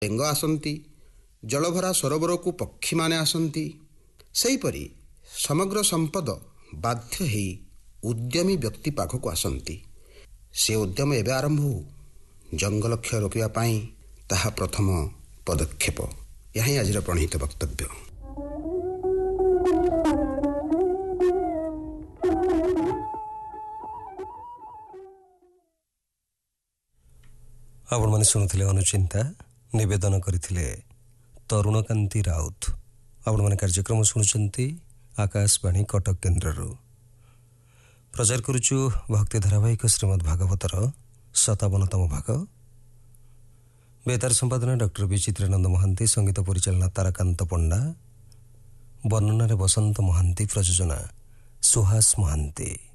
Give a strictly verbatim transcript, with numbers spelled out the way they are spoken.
ପେଙ୍ଗ ଆସନ୍ତି, ଜଳଭରା ସରୋବରକୁ ପକ୍ଷୀମାନେ ଆସନ୍ତି। ସେହିପରି ସମଗ୍ର ସମ୍ପଦ ବାଧ୍ୟ ହେଇ ଉଦ୍ୟମୀ ବ୍ୟକ୍ତି ପାଖକୁ ଆସନ୍ତି। ସେ ଉଦ୍ୟମ ଏବେ ଆରମ୍ଭ ହେଉ। ଜଙ୍ଗଲ କ୍ଷୟ ରୋକିବା ପାଇଁ ତାହା ପ୍ରଥମ ପଦକ୍ଷେପ। ଏହା ହିଁ ଆଜିର ପ୍ରଣୀତ ବକ୍ତବ୍ୟ। ଆପଣମାନେ ଶୁଣୁଥିଲେ ଅନୁଚିନ୍ତା, ନିବେଦନ କରିଥିଲେ ତରୁଣକାନ୍ତି ରାଉତ। ଆପଣମାନେ କାର୍ଯ୍ୟକ୍ରମ ଶୁଣୁଛନ୍ତି ଆକାଶବାଣୀ କଟକ କେନ୍ଦ୍ରରୁ। ପ୍ରଚାର କରୁଛୁ ଭକ୍ତି ଧାରାବାହିକ ଶ୍ରୀମଦ୍ ଭାଗବତର ସତାବନତମ ଭାଗ। ବେତାର ସମ୍ପାଦନା ଡକ୍ଟର ବିଚିତ୍ରାନନ୍ଦ ମହାନ୍ତି, ସଙ୍ଗୀତ ପରିଚାଳନା ତାରାକାନ୍ତ ପଣ୍ଡା, ବର୍ଣ୍ଣନାରେ ବସନ୍ତ ମହାନ୍ତି, ପ୍ରଯୋଜନା ସୁହାସ ମହାନ୍ତି।